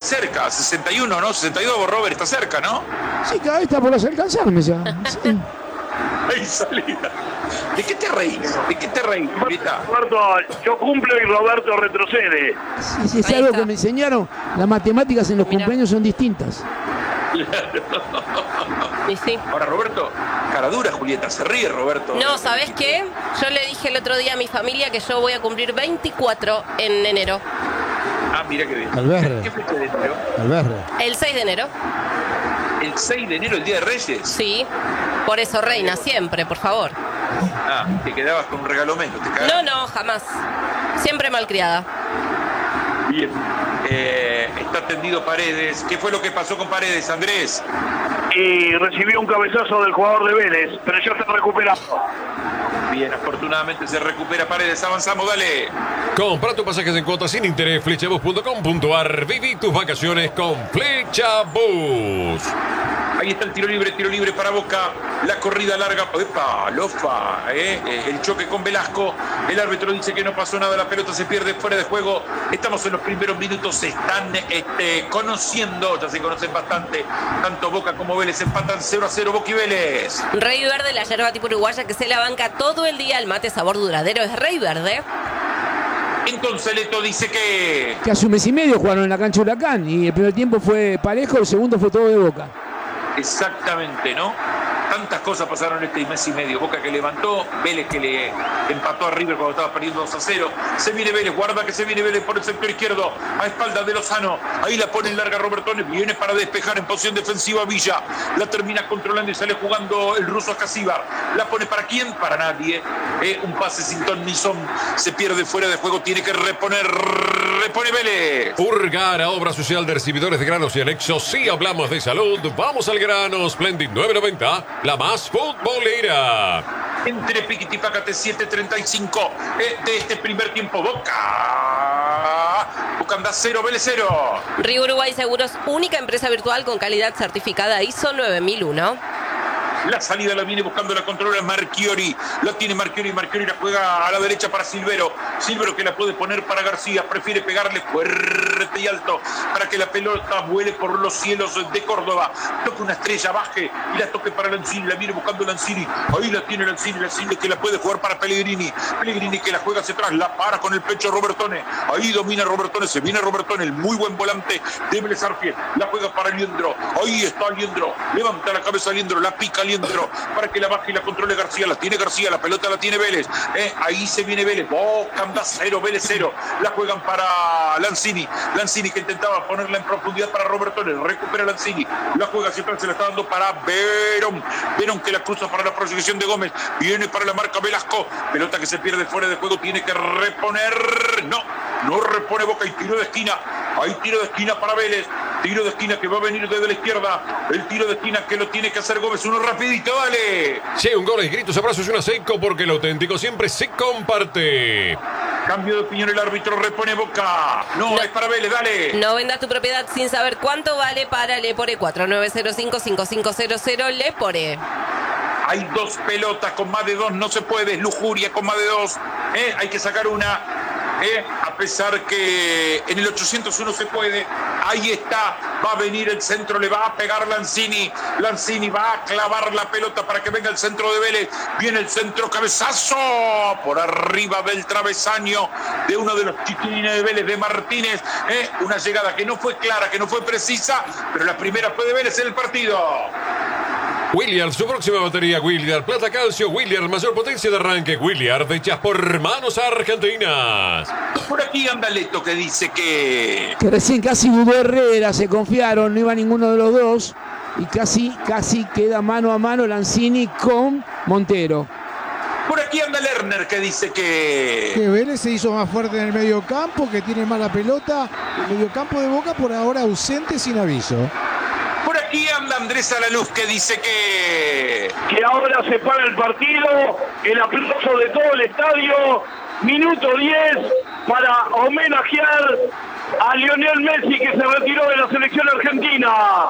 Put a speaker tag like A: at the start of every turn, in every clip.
A: cerca, 61, ¿no? 62, Robert está cerca, ¿no?
B: Sí, cada vez está por alcanzarme ya. Sí.
A: Hay salida. ¿De qué te reís? ¿De qué te reís, Julieta?
C: Roberto, yo cumplo y Roberto retrocede.
B: Sí, es algo que me enseñaron. Las matemáticas en los cumpleaños son distintas.
D: Y sí.
A: Ahora, Roberto, cara dura, Julieta, se ríe, Roberto.
D: No, ¿sabés qué? Yo le dije el otro día a mi familia que yo voy a cumplir 24 en enero.
A: Ah, mira qué bien.
B: Alberre.
A: ¿Qué fecha de enero?
B: Alberre.
D: El 6 de enero.
A: El 6 de enero, el Día de Reyes.
D: Sí. Por eso, reina, siempre, por favor.
A: Ah, te quedabas con un regalo menos, te cagás.
D: No, jamás. Siempre malcriada.
A: Bien. Está tendido Paredes. ¿Qué fue lo que pasó con Paredes, Andrés?
C: Y recibió un cabezazo del jugador de Vélez, pero ya está recuperado.
A: Bien, afortunadamente se recupera Paredes. Avanzamos, dale.
E: Compra tus pasajes en cuotas sin interés, flechabus.com.ar. Viví tus vacaciones con Flechabus.
A: Ahí está el tiro libre para Boca. La corrida larga. ¡Epa! Lofa. El choque con Velasco. El árbitro dice que no pasó nada. La pelota se pierde fuera de juego. Estamos en los primeros minutos. Se están conociendo. Ya se conocen bastante. Tanto Boca como Vélez empatan 0-0. Rey Vélez.
D: Rey Verde, la yerba tipo uruguaya que se la banca todo el día. El mate sabor duradero es Rey Verde.
A: Entonces Leto dice que
B: hace un mes y medio jugaron en la cancha Huracán y el primer tiempo fue parejo, el segundo fue todo de Boca.
A: exactamente, ¿no? Tantas cosas pasaron este mes y medio. Boca que levantó, Vélez que le empató a River cuando estaba perdiendo 2-0. Se viene Vélez, guarda que se viene Vélez por el sector izquierdo, a espaldas de Lozano. Ahí la pone en larga Robertone, viene para despejar en posición defensiva Villa. La termina controlando y sale jugando el ruso a Casíbar. La pone para quién, para nadie. Un pase sin ton ni son. Se pierde fuera de juego, tiene que reponer. Repone Vélez.
E: Purgar a obra social de recibidores de granos y anexos. Si hablamos de salud, vamos al grano. Splendid 990. La más futbolera.
A: Entre Piquiti Pácate 7:35 de este primer tiempo. Boca anda 0, Vélez 0.
D: Río Uruguay Seguros, única empresa virtual con calidad certificada ISO 9001.
A: La salida la viene buscando la controla Marchiori. La tiene Marchiori. Marchiori la juega a la derecha para Silvero. Silvero que la puede poner para García. Prefiere pegarle fuerte y alto para que la pelota vuele por los cielos de Córdoba. Toque una estrella, baje y la toque para Lanzini. La viene buscando Lanzini. Ahí la tiene Lanzini. Lanzini que la puede jugar para Pellegrini. Pellegrini que la juega hacia atrás. La para con el pecho Robertone. Ahí domina Robertone. Se viene Robertone. El muy buen volante de Vélez Arfiel. La juega para Liendro. Ahí está Liendro. Levanta la cabeza Liendro. La pica Liendro para que la baje y la controle García. La tiene García, la pelota la tiene Vélez. Ahí se viene Vélez. Boca anda 0, Vélez 0. La juegan para Lanzini. Lanzini que intentaba ponerla en profundidad para Robertone. Recupera Lanzini. La juega hacia atrás, se la está dando para Verón. Verón que la cruza para la proyección de Gómez. Viene para la marca Velasco. Pelota que se pierde fuera de juego. Tiene que reponer. No repone Boca. Y tiro de esquina. Hay tiro de esquina para Vélez. Tiro de esquina que va a venir desde la izquierda. El tiro de esquina que lo tiene que hacer Gómez. Uno rapidito, dale.
E: Sí, un gol, gritos, abrazos y una seco porque lo auténtico siempre se comparte.
A: Cambio de opinión, el árbitro repone Boca. No, es para Vélez, dale.
D: No vendas tu propiedad sin saber cuánto vale para Lepore. 4905-5500 Lepore.
A: Hay dos pelotas, con más de dos no se puede. Es lujuria con más de dos. Hay que sacar una. A pesar que en el 801 se puede. Ahí está, va a venir el centro, le va a pegar Lanzini. Lanzini va a clavar la pelota para que venga el centro de Vélez. Viene el centro, cabezazo por arriba del travesaño de uno de los chiquilines de Vélez, de Martínez. Una llegada que no fue clara, que no fue precisa, pero la primera fue de Vélez en el partido.
E: Williard, su próxima batería, Williard, plata calcio, Williard, mayor potencia de arranque, Williard, hechas por manos argentinas.
A: Por aquí anda Leto que dice que
B: recién casi dudó Herrera, se confiaron, no iba ninguno de los dos y casi queda mano a mano Lanzini con Montero.
A: Por aquí anda Lerner que dice que
F: Vélez se hizo más fuerte en el mediocampo, que tiene mala pelota. El mediocampo de Boca por ahora ausente sin aviso.
A: Por aquí anda Andrés Alaluz que dice que
C: ahora se para el partido, el aplauso de todo el estadio, minuto 10 para homenajear a Lionel Messi que se retiró de la selección argentina.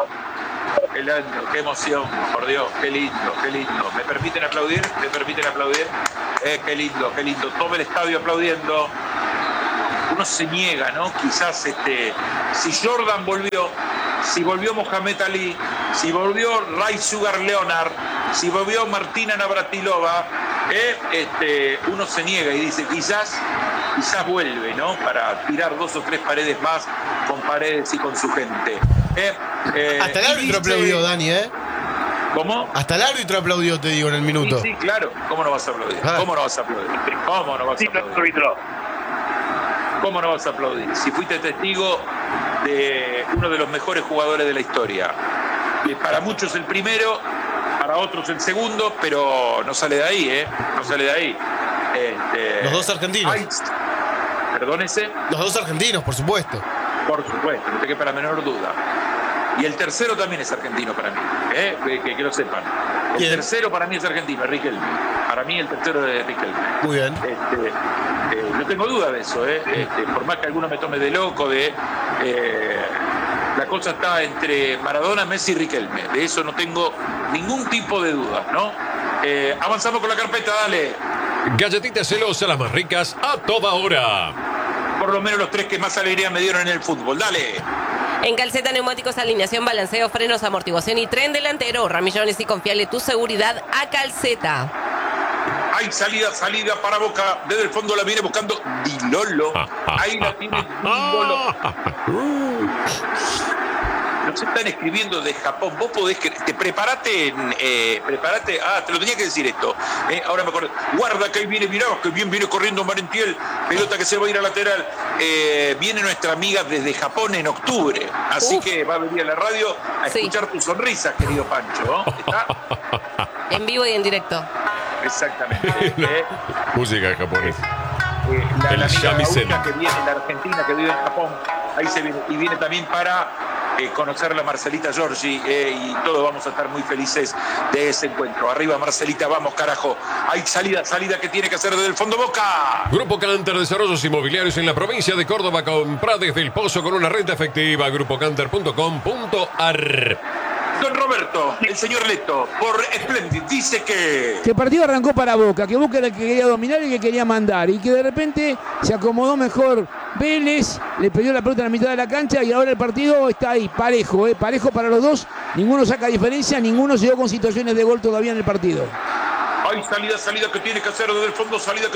A: Qué emoción, por Dios, qué lindo, qué lindo. ¿Me permiten aplaudir? ¿Me permiten aplaudir? Qué lindo, qué lindo. Todo el estadio aplaudiendo. uno se niega, ¿no? Quizás si Jordan volvió, si volvió Mohamed Ali, si volvió Ray Sugar Leonard, si volvió Martina Navratilova, uno se niega y dice quizás vuelve, ¿no? Para tirar 2 o 3 paredes más con Paredes y con su gente.
G: Hasta el árbitro aplaudió, Dani, ¿eh?
A: ¿Cómo?
G: Hasta el árbitro aplaudió, te digo, en el minuto.
A: Sí, claro. ¿Cómo no vas a aplaudir? ¿Cómo no vas a aplaudir? ¿Cómo no vas a aplaudir? ¿Cómo no vas a aplaudir? Si fuiste testigo de uno de los mejores jugadores de la historia. Para muchos el primero, para otros el segundo, pero no sale de ahí, ¿eh? No sale de ahí.
G: Los 2 argentinos.
A: Perdónese.
G: Los 2 argentinos, por supuesto.
A: Por supuesto, no te quepa la menor duda. Y el tercero también es argentino para mí, que lo sepan. El tercero para mí es argentino, es Riquelme. Para mí el tercero es Riquelme.
G: Muy bien.
A: No tengo duda de eso, por más que alguno me tome de loco, la cosa está entre Maradona, Messi y Riquelme. De eso no tengo ningún tipo de duda, ¿no? Avanzamos con la carpeta, dale.
E: Galletitas celosas, las más ricas a toda hora.
A: Por lo menos los 3 que más alegría me dieron en el fútbol, dale.
D: En Calceta, neumáticos, alineación, balanceo, frenos, amortiguación y tren delantero. Ramillones y confiale tu seguridad a Calceta.
A: Hay salida para Boca. Desde el fondo la viene buscando Di Lolo. Ahí la tiene Di Lolo. Nos están escribiendo de Japón. Vos podés prepárate. Te lo tenía que decir esto. Ahora me acuerdo. Guarda que ahí viene, mirá, que bien viene corriendo Marentiel. Pelota que se va a ir a lateral. Viene nuestra amiga desde Japón en octubre. Así que va a venir a la radio a escuchar tu sonrisa, querido Pancho, ¿no? ¿Está?
D: En vivo y en directo.
A: Exactamente.
E: Música japonesa.
A: La amiga que viene, la argentina que vive en Japón. Ahí se viene. Y viene también para conocer a la Marcelita Giorgi, y todos vamos a estar muy felices de ese encuentro. Arriba Marcelita, vamos carajo. Hay salida que tiene que hacer desde el fondo Boca.
E: Grupo Canter, desarrollos inmobiliarios en la provincia de Córdoba. Compra desde el Pozo con una renta efectiva. grupocanter.com.ar.
A: Don Roberto, el señor Leto, por Splendid, dice que
B: el partido arrancó para Boca, que Boca era el que quería dominar y que quería mandar, y que de repente se acomodó mejor Vélez, le perdió la pelota en la mitad de la cancha y ahora el partido está ahí, parejo para los dos, ninguno saca diferencia, ninguno llegó con situaciones de gol todavía en el partido.
A: Hay salida que tiene que hacer desde el fondo,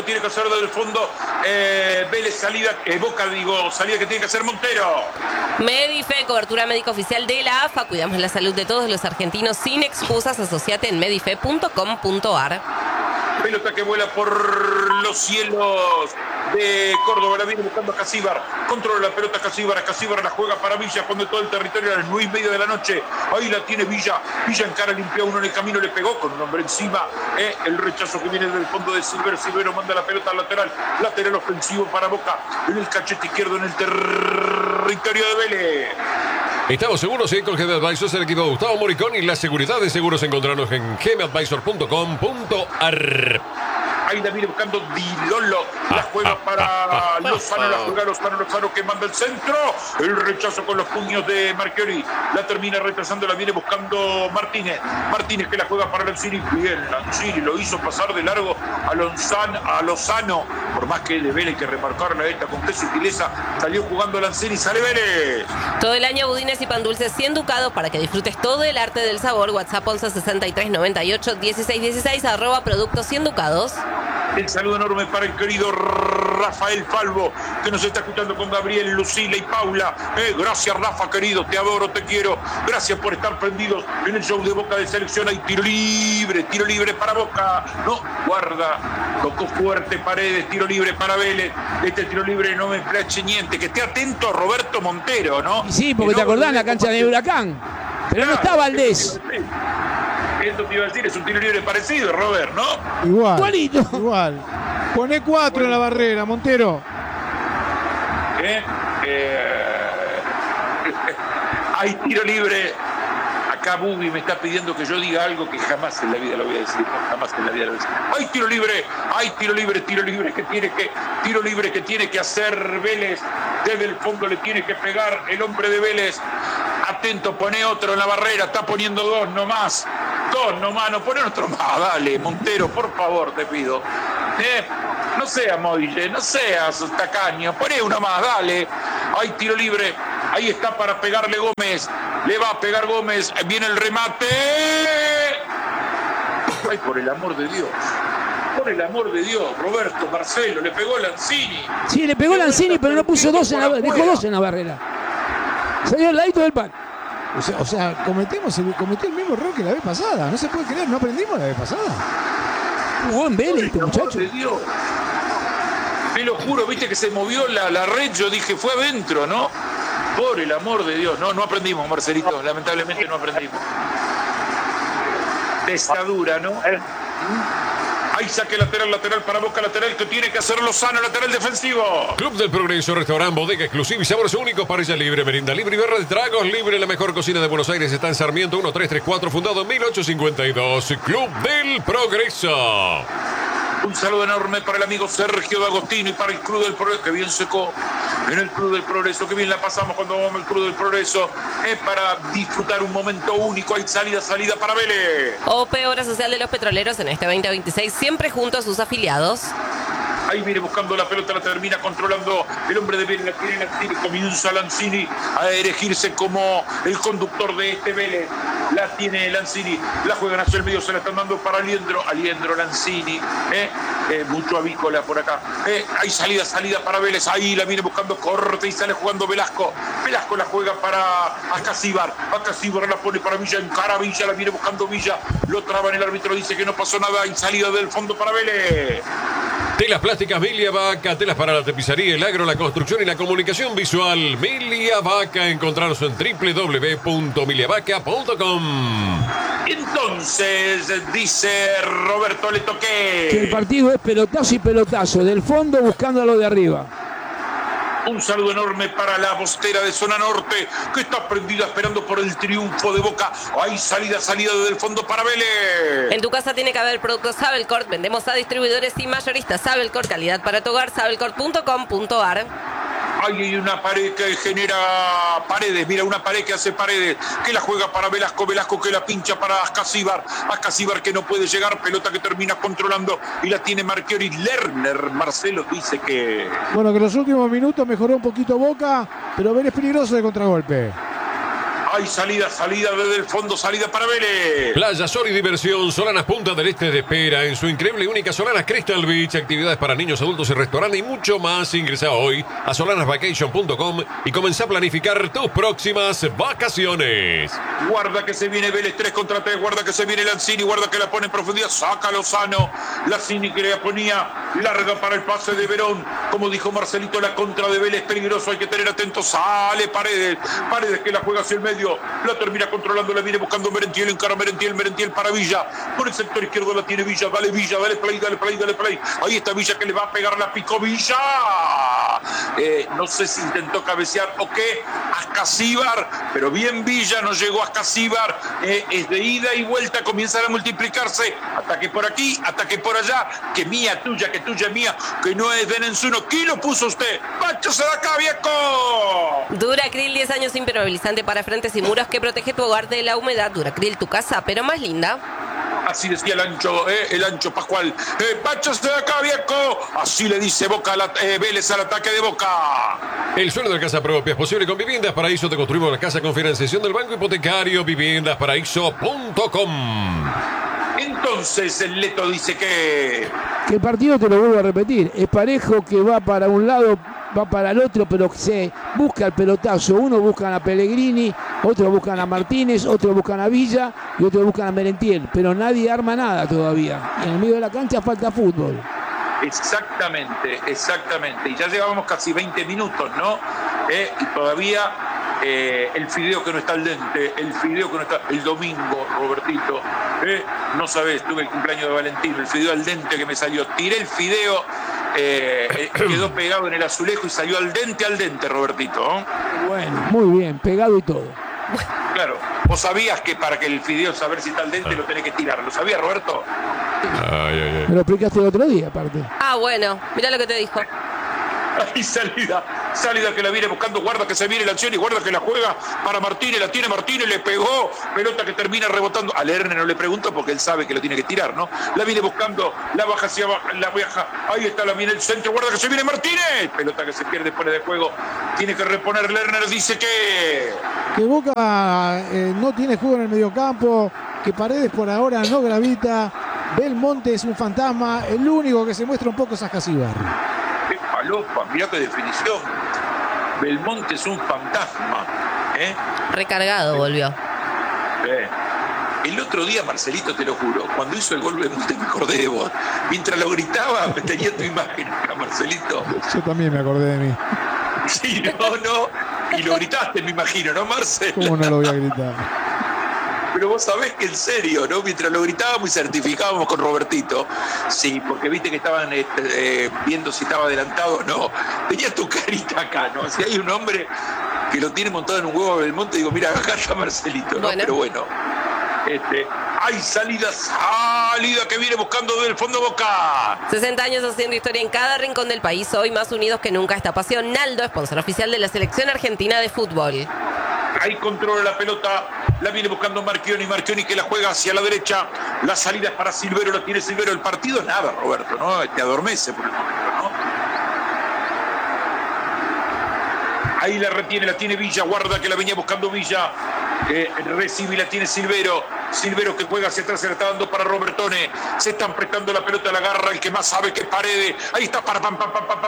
A: Vélez, Boca, salida que tiene que hacer Montero.
D: Medife, cobertura médica oficial de la AFA. Cuidamos la salud de todos los argentinos sin excusas. Asociate en medife.com.ar.
A: Pelota que vuela por los cielos de Córdoba, la viene buscando a Casíbar, controla la pelota Casíbar la juega para Villa, cuando todo el territorio a las 9:30 de la noche, ahí la tiene Villa encara, limpió uno en el camino, le pegó con un hombre encima, el rechazo que viene del fondo de Silvero manda la pelota al lateral ofensivo para Boca, en el cachete izquierdo en el territorio de Vélez.
E: Estamos seguros y con GM Advisors, el equipo de Gustavo Moricón y la seguridad de seguros. Encontrarnos en gmadvisor.com.ar.
A: Ahí la viene buscando Di Lolo. La juega para Lozano. Lozano que manda el centro. El rechazo con los puños de Marchiori. La termina retrasando. La viene buscando Martínez. Martínez que la juega para Lanzini. Bien, Lanzini lo hizo pasar de largo a Lozano. Por más que de Vélez hay que remarcarla esta con qué sutileza. Salió jugando Lanzini. Sale Vélez.
D: Todo el año budines y pan dulces 100 ducados para que disfrutes todo el arte del sabor. WhatsApp 11 63 98 16 16 @productos 100 ducados.
A: El saludo enorme para el querido Rafael Falvo, que nos está escuchando con Gabriel, Lucila y Paula. Gracias, Rafa, querido, te adoro, te quiero. Gracias por estar prendidos en el show de Boca de Selección. Hay tiro libre para Boca. No, guarda, tocó fuerte Paredes, tiro libre para Vélez. Este tiro libre no me place niente. Que esté atento Roberto Montero, ¿no?
B: Y sí, porque te acordás en la cancha de Huracán. Pero no está Valdés.
A: Esto te iba a decir, es un tiro libre parecido, Robert, ¿no?
F: Igual. Poné 4 en la barrera, Montero.
A: Hay tiro libre. Acá Bubi me está pidiendo que yo diga algo que jamás en la vida lo voy a decir. Hay tiro libre que tiene que hacer Vélez. Desde el fondo le tiene que pegar el hombre de Vélez. Atento, pone otro en la barrera, está poniendo 2 nomás, no pone otro más, dale, Montero, por favor, te pido. no seas Moille, no seas tacaño. Poné uno más, dale. Hay tiro libre. Ahí está para pegarle Gómez. Le va a pegar Gómez. Viene el remate. Ay, por el amor de Dios. Por el amor de Dios, Roberto, Marcelo, le pegó Lanzini.
B: Sí, le pegó Lanzini, pero no puso dos en la barrera. Dejó dos en la barrera. Salió al ladito del pan.
F: O sea, cometió el mismo error que la vez pasada. No se puede creer, no aprendimos la vez pasada.
B: Jugó en Vélez este muchacho.
A: De Dios. Te lo juro, viste que se movió la red, yo dije, fue adentro, ¿no? Por el amor de Dios. No aprendimos, Marcelito, lamentablemente no aprendimos. Testadura, ¿no? Ahí saque lateral para Boca, lateral que tiene que hacer Lozano, lateral defensivo.
E: Club del Progreso, restaurante, bodega exclusiva y sabores únicos, parrilla libre, merienda libre y barra de tragos libre. La mejor cocina de Buenos Aires está en Sarmiento 1334, fundado en 1852. Club del Progreso.
A: Un saludo enorme para el amigo Sergio D'Agostino y para el Club del Progreso, que bien secó en el Club del Progreso, que bien la pasamos cuando vamos al Club del Progreso, para disfrutar un momento único. Hay salida para Vélez.
D: OP, Obra Social de los Petroleros, en este 2026, siempre junto a sus afiliados.
A: Ahí viene buscando la pelota, la termina controlando el hombre de Vélez, la tiene Lanzini, comienza Lanzini a erigirse como el conductor de este Vélez. La tiene Lanzini, la juegan hacia el medio, se la están dando para Aliendro Lanzini, mucho avícola por acá. Hay salida para Vélez, ahí la viene buscando corte y sale jugando Velasco la juega para Acasíbar la pone para Villa, encara Villa, la viene buscando Villa, lo traban, el árbitro dice que no pasó nada, hay salida del fondo para Vélez.
E: Telas plásticas Milia Vaca, telas para la tapicería, el agro, la construcción y la comunicación visual. Milia Vaca, encontrarlos en www.miliavaca.com.
A: Entonces, dice Roberto, le toqué.
B: Que el partido es pelotazo y pelotazo, del fondo buscando a lo de arriba.
A: Un saludo enorme para la Bostera de Zona Norte, que está prendida esperando por el triunfo de Boca. Hay salida desde el fondo para Vélez.
D: En tu casa tiene que haber productos Sabelcort. Vendemos a distribuidores y mayoristas. Sabelcort, calidad para tu hogar. Sabelcort.com.ar.
A: Ahí hay una pared que genera paredes. Mira, una pared que hace paredes. Que la juega para Velasco que la pincha para Acasíbar que no puede llegar. Pelota que termina controlando y la tiene Marchiori. Lerner, Marcelo dice que...
F: Bueno, que en los últimos minutos mejoró un poquito Boca, pero Vélez peligroso de contragolpe.
A: Hay salida desde el fondo, salida para Vélez.
E: Playa, Sol y diversión, Solanas Punta del Este de espera en su increíble y única Solanas Crystal Beach, actividades para niños, adultos y restaurantes y mucho más. Ingresa hoy a solanasvacation.com y comenzá a planificar tus próximas vacaciones.
A: Guarda que se viene Vélez 3 contra 3, guarda que se viene Lanzini, guarda que la pone en profundidad, saca Lozano. Lanzini que le ponía larga para el pase de Verón. Como dijo Marcelito, la contra de Vélez peligroso, hay que tener atentos. Sale Paredes que la juega hacia el medio. La termina controlando, la viene buscando Merentiel, encara Merentiel para Villa. Por el sector izquierdo la tiene Villa, dale play. Ahí está Villa que le va a pegar, la picó Villa. No sé si intentó cabecear o qué. Acasíbar, pero bien Villa, no llegó a Acasíbar. Es de ida y vuelta, comienzan a multiplicarse. Ataque por aquí, ataque por allá. Que mía, tuya, que tuya, mía. Que no es de Nenzuno. ¿Quién lo puso usted? ¡Páchose de acá, viejo!
D: Duracril, 10 años impermeabilizante para frentes y muros que protege tu hogar de la humedad. Duracril, tu casa, pero más linda.
A: Así decía el ancho Pascual. ¡Páchose de acá, viejo! Así le dice Boca Vélez al ataque de Boca.
E: El sueño de la casa propia es posible con Viviendas Paraíso. Te construimos la casa con financiación del Banco Hipotecario. Viviendasparaíso.com.
A: Entonces el Leto dice que
B: el partido, te lo vuelvo a repetir, es parejo, que va para un lado, va para el otro, pero se busca el pelotazo. Uno buscan a Pellegrini, otro buscan a Martínez, otro buscan a Villa y otro buscan a Merentiel, pero nadie arma nada todavía. En el medio de la cancha falta fútbol.
A: Exactamente. Y ya llevábamos casi 20 minutos, ¿no? Y todavía el fideo que no está al dente, el domingo, Robertito. No sabes, tuve el cumpleaños de Valentino, el fideo al dente que me salió. Tiré el fideo, quedó pegado en el azulejo y salió al dente, Robertito.
B: Bueno, muy bien, pegado y todo.
A: Claro, vos sabías que para que el fideo saber si está al dente lo tenés que tirar. ¿Lo sabías, Roberto?
B: Me lo explicaste el otro día, aparte.
D: Ah, bueno, mirá lo que te dijo.
A: Hay salida Salida que la viene buscando, guarda que se viene la acción y guarda que la juega para Martínez, la tiene Martínez, le pegó, pelota que termina rebotando. A Lerner no le pregunto porque él sabe que lo tiene que tirar, ¿no? La viene buscando, la baja hacia abajo, la baja, ahí está, la viene el centro, guarda que se viene Martínez. Pelota que se pierde fuera de juego, tiene que reponer Lerner, dice que
F: Boca no tiene juego en el mediocampo, que Paredes por ahora no gravita. Belmonte es un fantasma, el único que se muestra un poco es Ascasíbar.
A: Qué palopa, mirá qué definición. Belmonte es un fantasma.
D: Recargado volvió.
A: El otro día, Marcelito, te lo juro, cuando hizo el gol Belmonte me acordé de vos. Mientras lo gritaba, me tenía tu imagen acá, Marcelito.
F: Yo también me acordé de mí.
A: Sí, no. Y lo gritaste, me imagino, ¿no, Marcelo?
F: ¿Cómo no lo voy a gritar?
A: Pero vos sabés que en serio, ¿no? Mientras lo gritábamos y certificábamos con Robertito, sí, porque viste que estaban viendo si estaba adelantado o no. Tenía tu carita acá, ¿no? Si hay un hombre que lo tiene montado en un huevo del monte, digo, mira, acá está Marcelito, ¿no? Bueno. Pero bueno, hay salida que viene buscando del fondo Boca.
D: 60 años haciendo historia en cada rincón del país, hoy más unidos que nunca. Esta pasión, Naldo, sponsor oficial de la selección argentina de fútbol.
A: Ahí controla la pelota, la viene buscando Marchioni que la juega hacia la derecha. La salida es para Silvero, la tiene Silvero. El partido nada, Roberto, ¿no? Te adormece por el momento, ¿no? Ahí la retiene, la tiene Villa, guarda que la venía buscando Villa. Recibe y la tiene Silvero. Silvero que juega hacia atrás, se la está dando para Robertone. Se están prestando la pelota, la agarra el que más sabe que es Paredes. Ahí está para pam.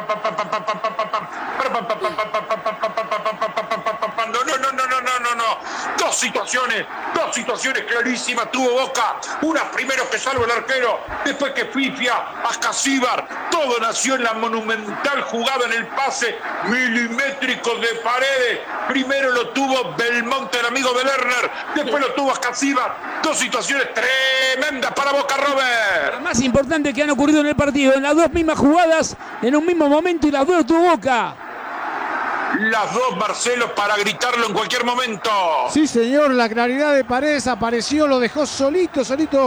A: No. Dos situaciones clarísimas tuvo Boca. Una primero que salva el arquero, después que Fifia, Ascasíbar, todo nació en la monumental jugada en el pase milimétrico de Paredes. Primero lo tuvo Belmonte, el amigo de Lerner, después lo tuvo Ascasíbar. Dos situaciones tremendas para Boca, Robert.
B: Lo más importante que han ocurrido en el partido, en las dos mismas jugadas, en un mismo momento, y las dos tuvo Boca.
A: Las dos, Marcelo, para gritarlo en cualquier momento.
F: Sí, señor, la claridad de Paredes apareció, lo dejó solito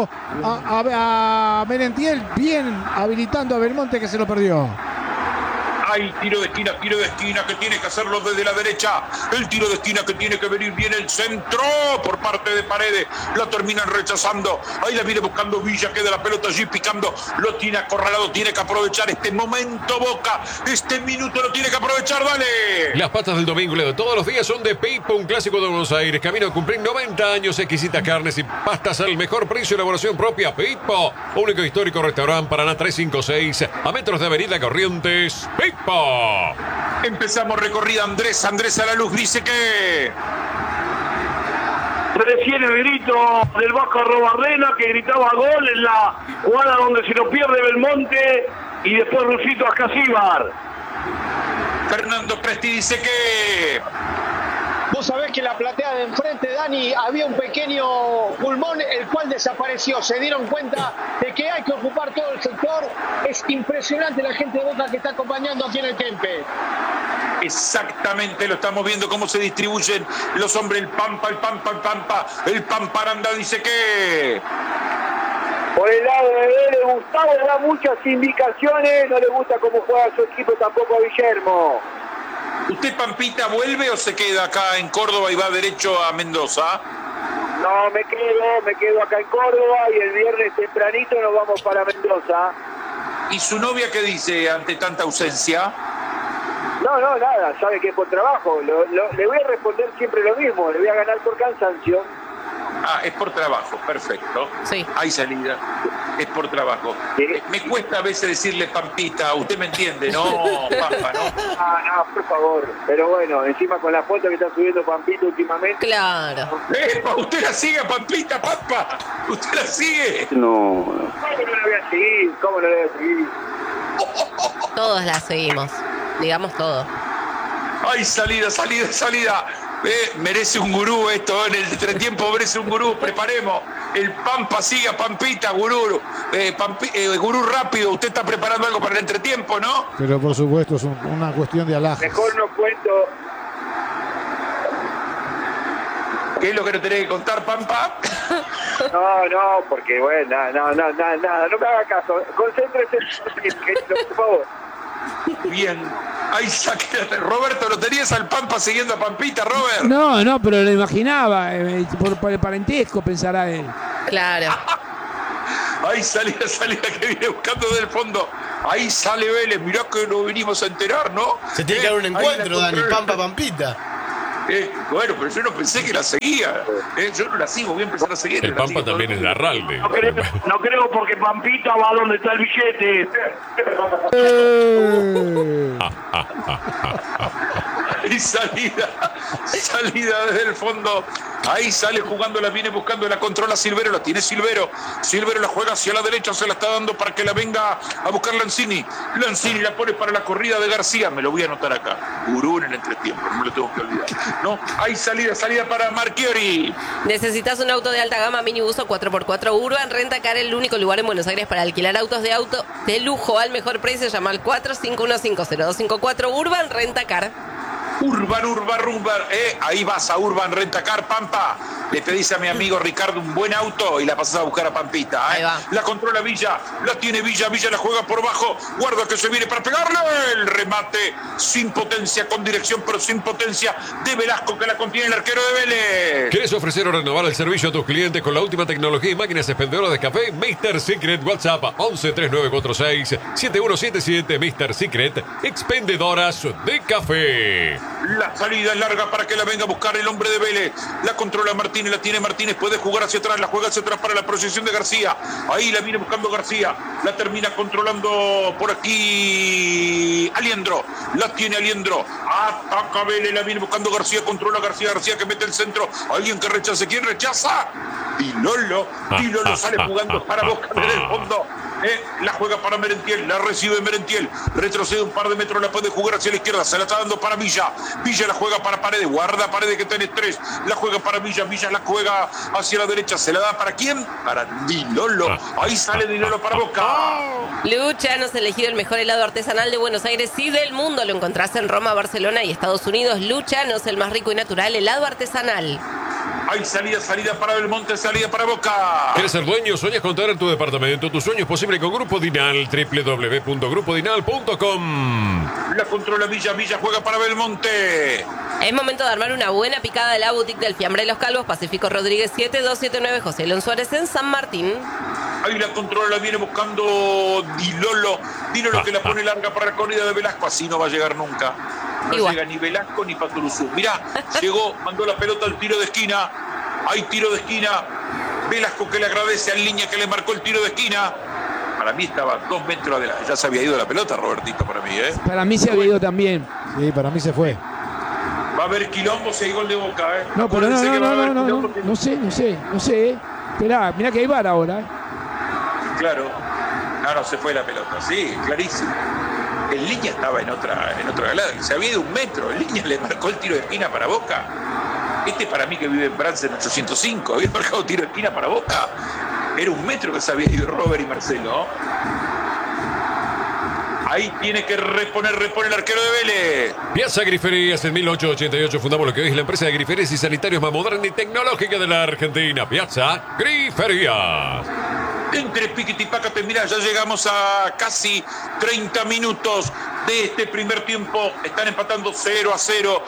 F: a Merentiel, bien habilitando a Belmonte que se lo perdió.
A: Hay tiro de esquina que tiene que hacerlo desde la derecha. El tiro de esquina que tiene que venir bien el centro por parte de Paredes. Lo terminan rechazando. Ahí la viene buscando Villa, queda la pelota allí picando. Lo tiene acorralado, tiene que aprovechar este momento Boca. Este minuto lo tiene que aprovechar, dale.
E: Las patas del domingo de todos los días son de Pipo, un clásico de Buenos Aires. Camino a cumplir 90 años, exquisitas carnes y pastas al mejor precio, elaboración propia. Pipo, único histórico restaurante Paraná 356, a metros de Avenida Corrientes. Pipo.
A: Empezamos recorrida. Andrés a la luz dice que
C: recién el grito del Vasco Robarrena, que gritaba gol en la jugada donde se lo pierde Belmonte, y después Rusito Ascasíbar.
A: Fernando Presti dice que
H: vos sabés que la platea de enfrente, Dani, había un pequeño pulmón el cual desapareció. Se dieron cuenta de que hay que ocupar todo el sector. Es impresionante la gente de Boca que está acompañando aquí en el Kempe.
A: Exactamente, lo estamos viendo cómo se distribuyen los hombres. El Pamparanda dice que
I: por el lado de él, Gustavo le da muchas indicaciones, no le gusta cómo juega su equipo tampoco a Guillermo.
A: ¿Usted, Pampita, vuelve o se queda acá en Córdoba y va derecho a Mendoza?
I: No, me quedo acá en Córdoba y el viernes tempranito nos vamos para Mendoza.
A: ¿Y su novia qué dice ante tanta ausencia?
I: No, nada, sabe que es por trabajo. Le voy a responder siempre lo mismo, le voy a ganar por cansancio.
A: Ah, es por trabajo, perfecto.
D: Sí.
A: Hay salida, es por trabajo. Me cuesta a veces decirle Pampita, usted me entiende, ¿no, Pampa, no?
I: No, por favor. Pero bueno, encima con la foto que está subiendo Pampita últimamente.
D: Claro.
A: ¿Usted la sigue, Pampita, Pampa? ¿Usted la sigue?
I: No. ¿Cómo no la voy a seguir? ¿Cómo no la voy a seguir?
D: Todos la seguimos, digamos todo.
A: Hay salida. Merece un gurú esto, en el entretiempo merece un gurú, preparemos. El Pampa siga, Pampita, gurú. Gurú rápido, usted está preparando algo para el entretiempo, ¿no?
F: Pero por supuesto es una cuestión de alhajas.
I: Mejor no cuento.
A: ¿Qué es lo que no tenés que contar, Pampa?
I: No, porque bueno, nada, no me haga caso. Concéntrese, por favor.
A: Bien, Ahí saque. Roberto, ¿lo tenías al Pampa siguiendo a Pampita, Robert?
B: No, pero lo imaginaba. Por el parentesco pensará él.
D: Claro.
A: Ahí salida que viene buscando del fondo. Ahí sale Vélez. Mirá que nos vinimos a enterar, ¿no?
G: Se tiene que dar un encuentro, Dani. Pampa-Pampita.
A: Bueno, pero yo no pensé que la seguía. Yo no la sigo, voy a empezar a seguir.
E: El Pampa también es Larralde.
C: No creo porque Pampita va donde está el billete.
A: Y salida desde el fondo. Ahí sale jugando, la viene buscando, la controla Silvero, la tiene Silvero. Silvero la juega hacia la derecha, se la está dando para que la venga a buscar Lanzini. Lanzini la pone para la corrida de García. Me lo voy a anotar acá. Gurú en el entretiempo, no me lo tengo que olvidar. No, hay salida para Marchiori.
D: ¿Necesitas un auto de alta gama, minibus o 4x4 Urban Rentacar, el único lugar en Buenos Aires para alquilar autos de lujo al mejor precio? Llama al 451-50254 Urban Rentacar.
A: Urban. Ahí vas a Urban Rentacar, Pampa. Le pedís a mi amigo Ricardo un buen auto y la pasás a buscar a Pampita.
D: Ahí va.
A: La controla Villa, la tiene Villa la juega por bajo. Guarda que se viene para pegarle. El remate sin potencia, con dirección, pero sin potencia de Velasco, que la contiene el arquero de Vélez.
E: ¿Quieres ofrecer o renovar el servicio a tus clientes con la última tecnología y máquinas expendedoras de café? Mr. Secret, WhatsApp 113946-7177. Mr. Secret, expendedoras de café.
A: La salida es larga para que la venga a buscar el hombre de Vélez. La controla Martínez, la tiene Martínez, puede jugar hacia atrás, la juega hacia atrás para la proyección de García. Ahí la viene buscando García, la termina controlando por aquí Aliendro, la tiene Aliendro, ataca Vélez, la viene buscando García, controla García que mete el centro. Alguien que rechace, ¿quién rechaza? Dilolo sale jugando para Boca desde el fondo. La juega para Merentiel, la recibe Merentiel, retrocede un par de metros, la puede jugar hacia la izquierda, se la está dando para Villa la juega para Paredes, guarda Paredes que tiene 3, la juega para Villa la juega hacia la derecha, se la da para ¿quién? Para Dilolo, ahí sale Dilolo para Boca.
D: Luchanos, elegido el mejor helado artesanal de Buenos Aires y del mundo. Lo encontrás en Roma, Barcelona y Estados Unidos. Luchanos, el más rico y natural helado artesanal.
A: Hay salida para Belmonte, salida para Boca.
E: ¿Quieres ser dueño? ¿Sueñas con tener tu departamento? Tu sueño es posible con Grupo Dinal, www.grupodinal.com.
A: La controla Villa juega para Belmonte.
D: Es momento de armar una buena picada de la boutique del Fiambre de los Calvos, Pacífico Rodríguez 7279, José León Suárez en San Martín.
A: Ahí la controla, la viene buscando Dilolo que la pone larga para la corrida de Velasco. Así no va a llegar nunca. No llega ni Velasco ni Paturuzú. Mirá, llegó, mandó la pelota al tiro de esquina. Hay tiro de esquina. Velasco que le agradece al línea que le marcó el tiro de esquina. Para mí estaba 2 metros adelante. Ya se había ido la pelota, Robertito, para mí, ¿eh?
B: Para mí se había ido también.
F: Sí, para mí se fue.
A: Va a haber quilombo si hay gol de Boca, ¿eh?
B: No, pero no sé. Esperá, mirá que hay VAR ahora.
A: Claro. No, se fue la pelota. Sí, clarísimo. El línea estaba en otra galada. Se había ido 1 metro. El línea le marcó el tiro de esquina para Boca. Para mí que vive en Bransen 805. Había marcado tiro de esquina para Boca. Era 1 metro que se había ido Robert y Marcelo. Ahí tiene que repone el arquero de Vélez.
E: Piazza Griferías, en 1888 fundamos lo que hoy es la empresa de griferías y sanitarios más moderna y tecnológica de la Argentina. Piazza Griferías.
A: Entre piquete y pácate, mirá, ya llegamos a casi 30 minutos de este primer tiempo. Están empatando 0-0.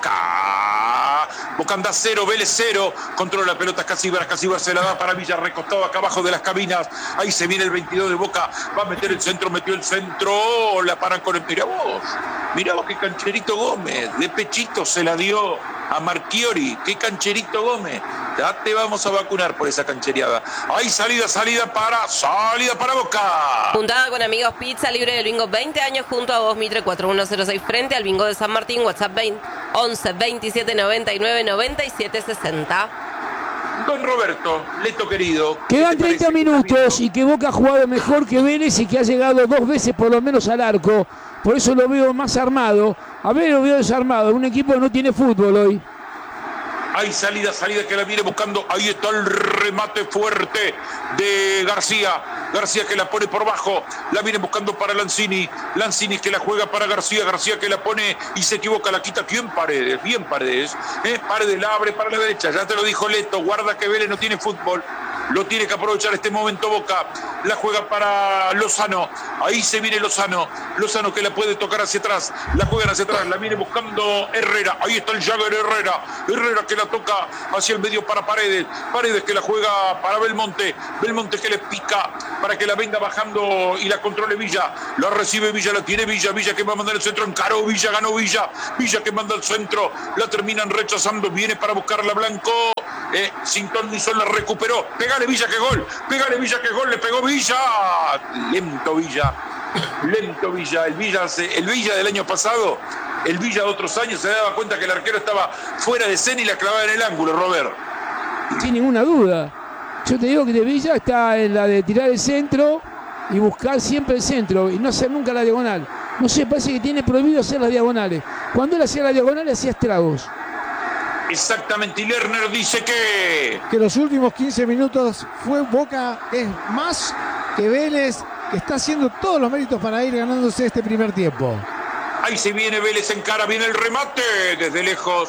A: Boca anda 0, Vélez 0. Controla la pelota Casíbar se la da para Villa, recostado acá abajo de las cabinas. Ahí se viene el 22 de Boca. Va a meter el centro, metió el centro. La paran con el... Mirá vos qué cancherito Gómez. De pechito se la dio a Marchiori. Qué cancherito Gómez. Ya te vamos a vacunar por esa canchereada. Hay salida para Boca.
D: Juntada con Amigos Pizza, libre del bingo 20 años junto a vos, Mitre 4106, frente al bingo de San Martín. WhatsApp 11 27 99 97 60.
A: Don Roberto, Leto querido.
B: Quedan 30 minutos y que Boca ha jugado mejor que Vélez y que ha llegado 2 veces por lo menos al arco. Por eso lo veo más armado. A ver, lo veo desarmado. Un equipo que no tiene fútbol hoy.
A: Hay salida que la viene buscando. Ahí está el remate fuerte de García que la pone por bajo. La viene buscando para Lanzini que la juega para García que la pone y se equivoca. La quita. ¿Quién? Paredes. Bien Paredes. Paredes la abre para la derecha. Ya te lo dijo Leto. Guarda que Vélez no tiene fútbol. Lo tiene que aprovechar este momento Boca. La juega para Lozano. Ahí se viene Lozano. Lozano que la puede tocar hacia atrás. La juegan hacia atrás. La viene buscando Herrera. Ahí está el Jagger Herrera. Herrera que la toca hacia el medio para Paredes. Paredes que la juega para Belmonte. Belmonte que le pica para que la venga bajando y la controle Villa. La recibe Villa, la tiene Villa. Villa que va a mandar el centro. Encaró Villa, ganó Villa. Villa que manda el centro. La terminan rechazando. Viene para buscarla Blanco. Sin ton ni sol la recuperó. Pégale Villa que gol. Pégale Villa que gol. Le pegó Villa. Lento Villa. Lento Villa. El Villa del año pasado, el Villa de otros años se daba cuenta que el arquero estaba fuera de escena y la clavaba en el ángulo, Robert.
B: Sin ninguna duda. Yo te digo que de Villa está en la de tirar el centro y buscar siempre el centro y no hacer nunca la diagonal. No sé, parece que tiene prohibido hacer las diagonales. Cuando él hacía la diagonal hacía estragos.
A: Exactamente, y Lerner dice que
F: los últimos 15 minutos fue Boca es más que Vélez, que está haciendo todos los méritos para ir ganándose este primer tiempo.
A: Ahí se viene Vélez en cara, viene el remate desde lejos.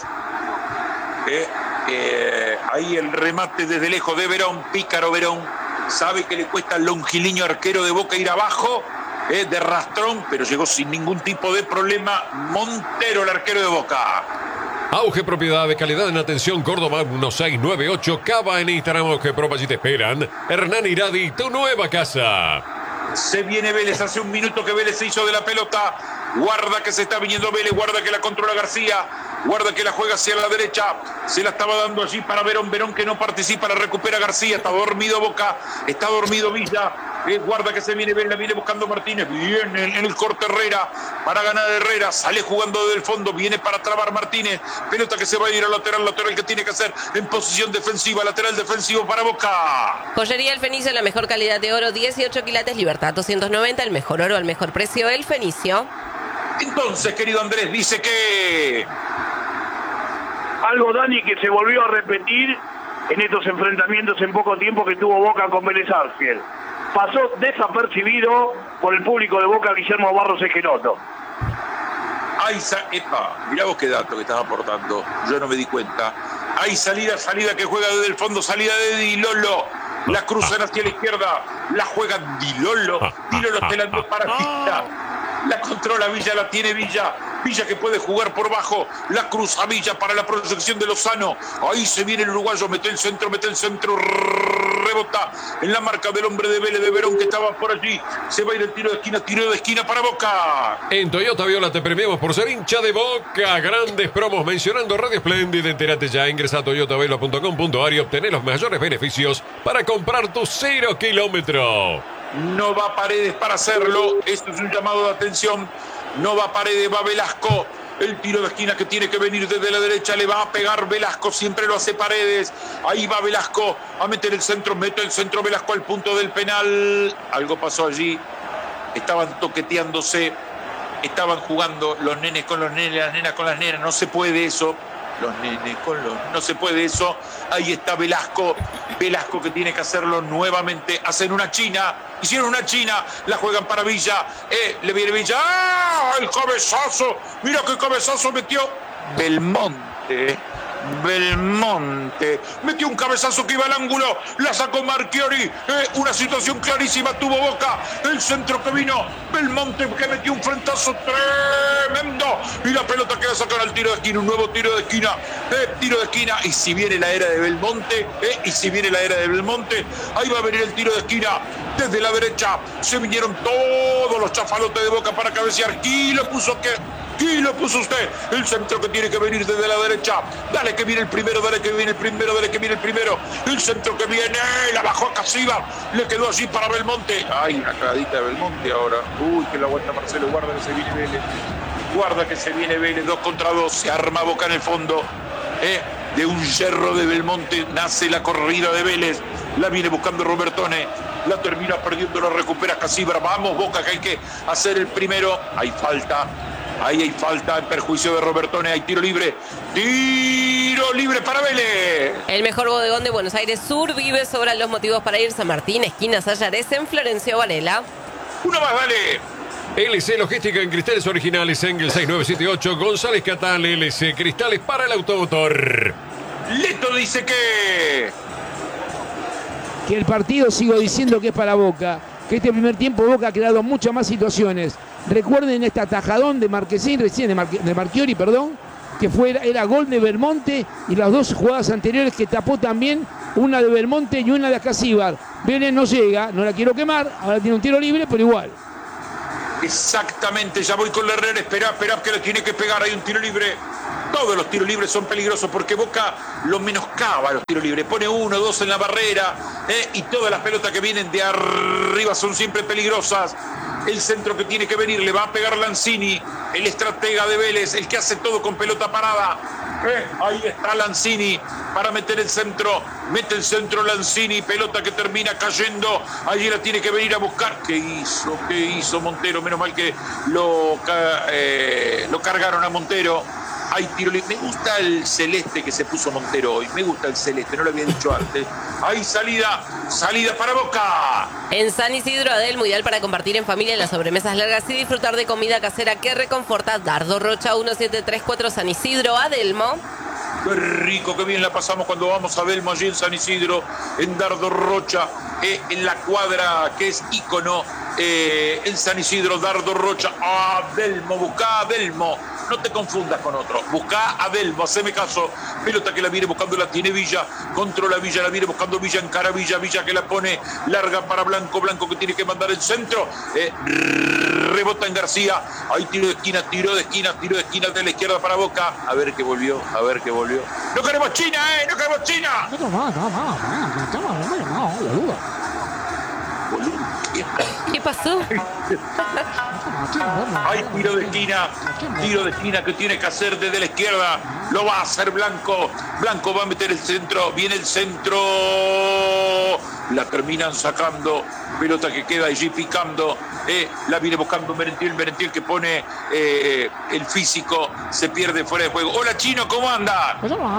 A: Ahí el remate desde lejos de Verón, pícaro Verón. Sabe que le cuesta al longilíneo arquero de Boca ir abajo, de rastrón, pero llegó sin ningún tipo de problema. Montero, el arquero de Boca.
E: Auge Propiedad de calidad en atención Córdoba 1698. Cava en Instagram. Auge Propa, si te esperan. Hernán Iradi, tu nueva casa.
A: Se viene Vélez, hace un minuto que Vélez se hizo de la pelota. Guarda que se está viniendo Vélez, guarda que la controla García. Guarda que la juega hacia la derecha. Se la estaba dando allí para Verón. Verón que no participa, la recupera García. Está dormido Boca, está dormido Villa. Guarda que se viene Vélez, la viene buscando Martínez. Viene en el corte Herrera para ganar Herrera. Sale jugando desde el fondo, viene para trabar Martínez. Pelota que se va a ir al lateral que tiene que hacer en posición defensiva. Lateral defensivo para Boca.
D: Joyería El Fenicio, la mejor calidad de oro, 18 quilates, Libertad 290, el mejor oro al mejor precio, El Fenicio.
A: Entonces, querido Andrés, dice que
C: algo, Dani, que se volvió a repetir en estos enfrentamientos en poco tiempo que tuvo Boca con Vélez Sarsfield. Pasó desapercibido por el público de Boca Guillermo Barros Esqueloto.
A: Mirá vos qué dato que estás aportando. Yo no me di cuenta. Hay salida que juega desde el fondo, salida de Di Lolo. La cruzan hacia la izquierda. La juega Di Lolo. Di Lolo te la dio para Villa. La controla Villa, la tiene Villa. Villa que puede jugar por bajo. La cruza Villa para la proyección de Lozano. Ahí se viene el uruguayo. Mete el centro. Rebota en la marca del hombre de Vélez, de Verón, que estaba por allí. Se va a ir el tiro de esquina para Boca.
E: En Toyota Viola te premiamos por ser hincha de Boca. Grandes promos mencionando Radio Splendid. Entérate ya, ingresa a toyotaviola.com.ar y obtener los mayores beneficios para comprar tu 0 kilómetro.
A: No va Paredes para hacerlo. Esto es un llamado de atención. No va Paredes, va Velasco. El tiro de esquina que tiene que venir desde la derecha, le va a pegar Velasco, siempre lo hace Paredes. Ahí va Velasco a meter el centro, mete el centro Velasco al punto del penal. Algo pasó allí, estaban toqueteándose, estaban jugando los nenes con los nenes, las nenas con las nenas, no se puede eso. No se puede eso. Ahí está Velasco que tiene que hacerlo nuevamente. Hacen una china, hicieron una china, la juegan para Villa. Le viene Villa. ¡Ah! El cabezazo. Mira qué cabezazo metió Belmonte. Metió un cabezazo que iba al ángulo, la sacó Marchiori. Una situación clarísima tuvo Boca. El centro que vino Belmonte, que metió un frentazo tremendo, y la pelota que la sacan al tiro de esquina. Un nuevo tiro de esquina, y si viene la era de Belmonte, ahí va a venir el tiro de esquina desde la derecha. Se vinieron todos los chafalotes de Boca para cabecear. ¿Quién lo puso usted? El centro que tiene que venir desde la derecha. Dale que viene el primero. El centro que viene, la bajó a Casiva. Le quedó allí para Belmonte. Ay, una cagadita de Belmonte ahora. Uy, que la aguanta Marcelo. Guarda que se viene Vélez. 2 contra 2. Se arma Boca en el fondo. De un yerro de Belmonte nace la corrida de Vélez. La viene buscando Robertone. La termina perdiendo, la recupera Casibra. Vamos, Boca, que hay que hacer el primero. Hay falta. Ahí hay falta en perjuicio de Robertone. Hay tiro libre. Tiro libre para Vélez.
D: El mejor bodegón de Buenos Aires Sur vive sobre los motivos para ir. San Martín, esquina Sayares, en Florencio Varela.
A: Uno más, dale.
E: LC Logística en cristales originales, Engel 6978, González Catal, LC Cristales para el automotor.
A: Leto dice que
B: que el partido, sigo diciendo que es para Boca, que este primer tiempo Boca ha creado muchas más situaciones. Recuerden este atajadón de Marquesín recién, de Marchiori, perdón, que era gol de Belmonte, y las dos jugadas anteriores que tapó también, una de Belmonte y una de Acasíbar. Vélez no llega, no la quiero quemar, ahora tiene un tiro libre, pero igual.
A: Exactamente, ya voy con la Herrera, espera que le tiene que pegar, hay un tiro libre. Todos los tiros libres son peligrosos porque Boca lo menoscaba los tiros libres. Pone 1, 2 en la barrera, y todas las pelotas que vienen de arriba son siempre peligrosas. El centro que tiene que venir le va a pegar Lanzini, el estratega de Vélez, el que hace todo con pelota parada. Ahí está Lanzini para meter el centro. Mete el centro Lanzini, pelota que termina cayendo. Allí la tiene que venir a buscar. ¿Qué hizo Montero? Menos mal que lo cargaron a Montero. Hay tiro libre. Me gusta el celeste que se puso Montero hoy. Me gusta el celeste, no lo había dicho antes. Hay salida para Boca.
D: En San Isidro, Adelmo, ideal para compartir en familia en las sobremesas largas y disfrutar de comida casera que reconforta. Dardo Rocha 1734 San Isidro, Adelmo.
A: Qué rico, qué bien la pasamos cuando vamos a Adelmo, allí en San Isidro, en Dardo Rocha, en la cuadra que es ícono, en San Isidro, Dardo Rocha, Adelmo, buscá Adelmo, no te confundas con otro, buscá Adelmo, haceme caso, pelota que la viene buscando, la tiene Villa, controla Villa, la viene buscando Villa, encara Villa que la pone larga para Blanco que tiene que mandar el centro, rebota en García, hay tiro de esquina de la izquierda para Boca, a ver que volvió. ¡No queremos China, ¡No queremos China!
D: ¿Qué pasó?
A: Hay tiro de esquina que tiene que hacer desde la izquierda. Lo va a hacer Blanco va a meter el centro, viene el centro, la terminan sacando, pelota que queda allí picando, la viene buscando Merentiel que pone el físico, se pierde fuera de juego. Hola Chino, ¿cómo anda?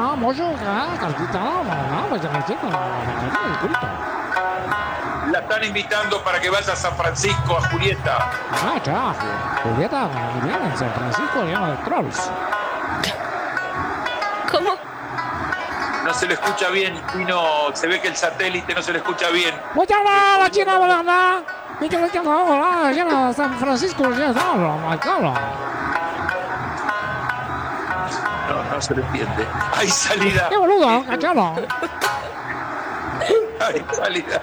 A: La están invitando para que vaya a San Francisco, a Julieta.
F: Julieta viene en San Francisco lleno de trolls.
D: ¿Cómo?
A: No se le escucha bien, Chino, se ve que el satélite no se le escucha bien.
F: La China, ¿verdad? Lleno de San Francisco,
A: No se le entiende. Hay salida.
F: ¡Qué boludo, cachalo!
A: Hay salida.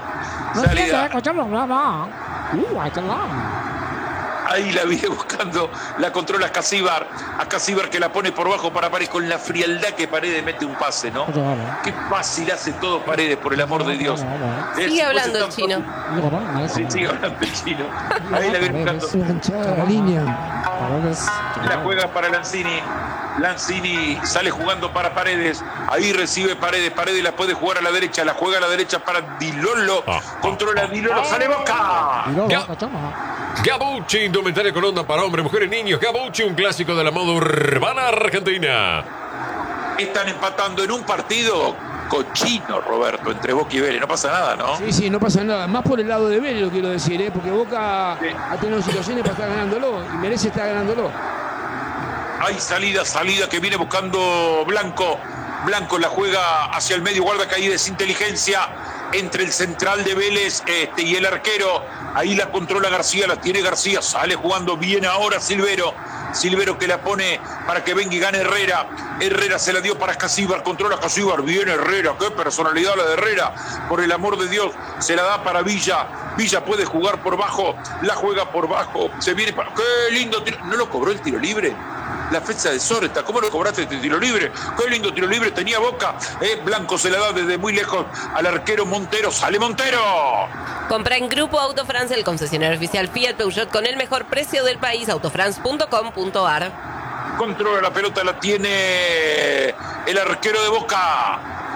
A: Ahí la viene buscando, la controla Acasíbar que la pone por bajo para Paredes, con la frialdad que Paredes mete un pase, ¿no? Qué fácil hace todo Paredes, por el amor de Dios.
D: Sigue hablando el chino.
A: Sí, sigue hablando el chino. Ahí la viene buscando.
B: La línea.
A: La juega para Lanzini sale jugando para Paredes. Ahí recibe Paredes la puede jugar a la derecha, la juega a la derecha para Dilolo. Controla Dilolo, sale Boca.
E: Gabucci, indumentaria con onda para hombres, mujeres, niños. Gabucci, un clásico de la moda urbana argentina.
A: Están empatando en un partido cochino, Roberto, entre Boca y Vélez. No pasa nada, ¿no?
B: Sí, no pasa nada. Más por el lado de Vélez, lo quiero decir, porque Boca ha tenido situaciones para estar ganándolo y merece estar ganándolo.
A: Hay salida que viene buscando Blanco la juega hacia el medio, guarda caída, es inteligencia entre el central de Vélez y el arquero. Ahí la controla García, la tiene García, sale jugando bien ahora Silvero que la pone para que venga y gane Herrera se la dio para Acasíbar, controla Acasíbar, bien Herrera, qué personalidad la de Herrera, por el amor de Dios, se la da para Villa puede jugar por bajo, la juega por bajo, se viene para... ¡Qué lindo tiro! ¿No lo cobró el tiro libre? La fecha de Sorta, ¿cómo lo cobraste este tiro libre? ¡Qué lindo tiro libre tenía Boca! Blanco se la da desde muy lejos al arquero Montero, ¡sale Montero!
D: Compra en Grupo Auto France, el concesionario oficial Fiat Peugeot con el mejor precio del país, autofrance.com.ar.
A: Controla la pelota, la tiene el arquero de Boca.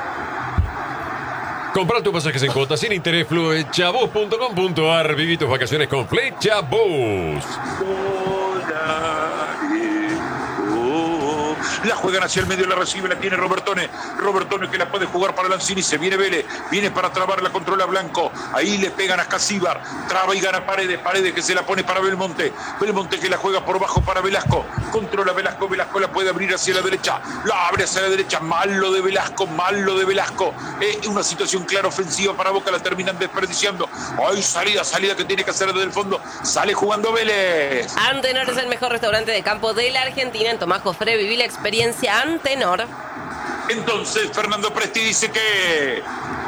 E: Comprar tus pasajes en cuotas sin interés, flechabus.com.ar. Viví tus vacaciones con Flechabus.
A: La juegan hacia el medio, la recibe, la tiene Robertone. Robertone que la puede jugar para Lanzini. Se viene Vélez, viene para trabar, la controla Blanco. Ahí le pegan a Scasíbar. Traba y gana Paredes. Paredes que se la pone para Belmonte. Belmonte que la juega por bajo para Velasco. Controla Velasco. Velasco la puede abrir hacia la derecha. La abre hacia la derecha. Mal lo de Velasco. Mal lo de Velasco. Una situación clara ofensiva para Boca. La terminan desperdiciando. Ay, salida que tiene que hacer desde el fondo. Sale jugando Vélez.
D: Antenor es el mejor restaurante de campo de la Argentina. En Tomás Jofre viví la experiencia Antenor.
A: Entonces Fernando Presti dice que...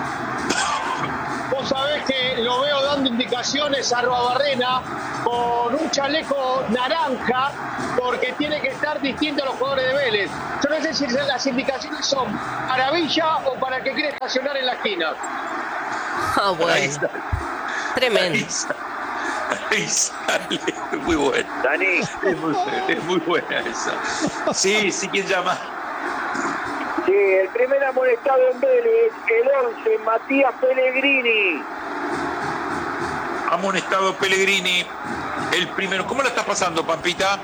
H: Vos sabés que lo veo dando indicaciones a Arruabarrena con un chaleco naranja porque tiene que estar distinto a los jugadores de Vélez. Yo no sé si las indicaciones son para Villa o para que quiere estacionar en la esquina.
D: Ah, bueno. Tremendo.
A: Ahí sale. Muy buena.
I: Dani.
A: Es muy buena esa. Sí, ¿quién llama?
I: Sí, el primer amonestado en Vélez, el 11, Matías Pellegrini.
A: Amonestado Pellegrini, el primero. ¿Cómo la estás pasando, Pampita?